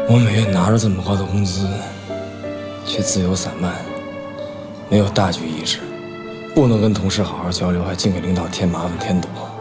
我每月拿着这么高的工资，却自由散漫，没有大局意识，不能跟同事好好交流，还净给领导添麻烦添堵。